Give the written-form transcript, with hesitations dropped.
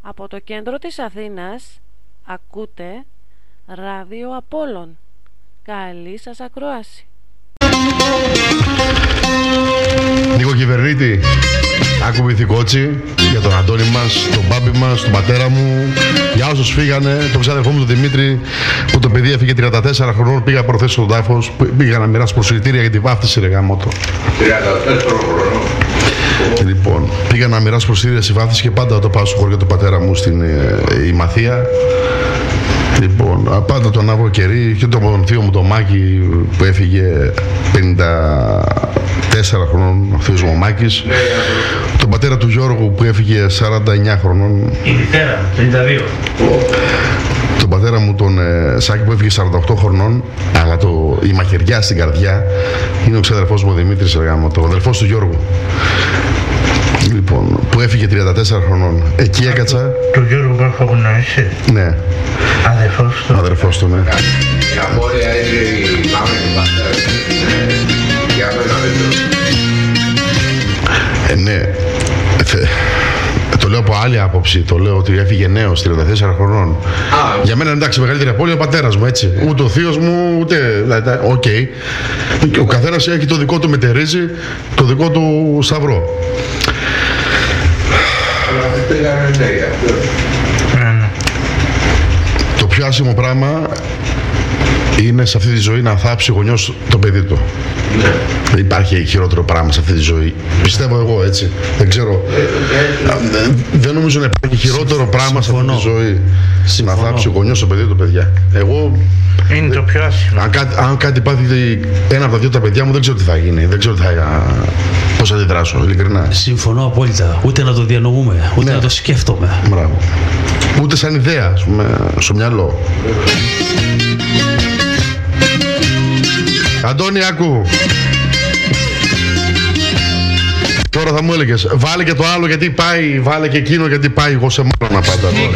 Από το κέντρο της Αθήνας ακούτε Ράδιο Απόλλων. Καλή σας ακρόαση. Νίκο Κυβερνήτη, άκου Βυθικότσι, για τον Αντώνη μας, τον μπάμπη μας, τον πατέρα μου, για όσους φύγανε, τον ξάδερφό μου τον Δημήτρη, που το παιδί έφυγε 34 χρονών, πήγα προθέσει στον τάφος, πήγα να μοιράσει προσιλητήρια για τη βάφτιση, ρε γάμοτο. 34 χρονών. Λοιπόν, πήγα να μοιράσω προσιλητήρια στη βάφτιση και πάντα όταν πάω στο χωριό του πατέρα μου στην Ημαθία. Λοιπόν, πάντα τον άβρο κερί και τον θείο μου τον Μάκη που έφυγε 54 χρονών, ο θείος μου ο Μάκης. Τον πατέρα του Γιώργου που έφυγε 49 χρονών. Η μητέρα, 52. Τον πατέρα μου τον Σάκη που έφυγε 48 χρονών, αλλά η μαχαιριά στην καρδιά είναι ο ξαδερφός μου ο Δημήτρης Εργάμωτο, ο αδερφός του Γιώργου. Λοιπόν, που έφυγε 34 χρονών. Εκεί έκατσα. Του Γιώργου που έχω γνωρίσει. Ναι. Αδερφός του. Αδερφός του, ναι. Η απόρρια είναι η μάμα του πατέρα. Για μένα Ναι. Το λέω από άλλη άποψη. Το λέω ότι έφυγε νέος 34 χρονών. Για μένα εντάξει, μεγαλύτερη απώλεια ο πατέρας μου, έτσι. Ούτε ο θείος μου, ούτε. Οκ. Ο καθένας έχει το δικό του μετερίζει, το δικό του σταυρό. Το πιο άσχημο πράγμα είναι σε αυτή τη ζωή να θάψει γονιός το παιδί του. Ναι. Δεν υπάρχει χειρότερο πράγμα σε αυτή τη ζωή. Πιστεύω εγώ, έτσι. Δεν ξέρω. Δεν νομίζω να υπάρχει χειρότερο πράγμα σε αυτή τη ζωή. Να θάψει γονιός το παιδί του, παιδιά. Εγώ. Είναι το πιο άσχημο. Αν κάτι πάθει ένα από τα δύο τα παιδιά μου, δεν ξέρω τι θα γίνει. Δεν ξέρω πώς θα αντιδράσω, ειλικρινά. Συμφωνώ απόλυτα. Ούτε να το διανοούμε, ούτε να το σκέφτομαι. Μπράβο. Ούτε σαν ιδέα, ας πούμε, στο μυαλό. Αντώνη, άκου. Τώρα θα μου έλεγες, βάλε και το άλλο γιατί πάει, βάλε και εκείνο γιατί πάει, εγώ σε μάνα πάντα.